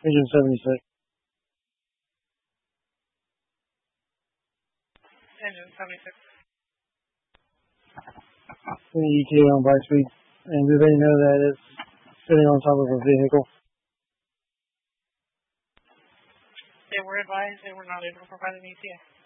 Engine 76. Engine 76. The ETA on Brightspeed. And do they know that it's sitting on top of a vehicle? They were advised they were not able to provide an ETA.